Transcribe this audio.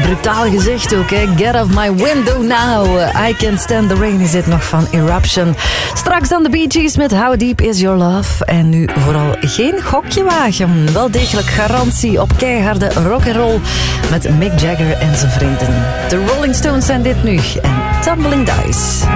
brutaal gezegd ook, hè. Get off my window now. I can't stand the rain is dit nog van Eruption. Straks dan de Bee Gees met How Deep Is Your Love. En nu vooral geen gokje wagen. Wel degelijk garantie op keiharde rock'n'roll met Mick Jagger en zijn vrienden. De Rolling Stones zijn dit nu en Tumbling Dice.